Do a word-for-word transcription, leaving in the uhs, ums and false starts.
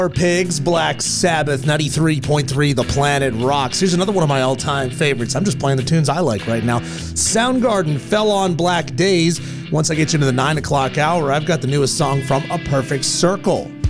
Pigs, Black Sabbath, ninety-three point three The Planet Rocks. Here's another one of my all-time favorites. I'm just playing the tunes I like right now. Soundgarden, Fell on Black Days. Once I get you into the nine o'clock hour, I've got the newest song from A Perfect Circle.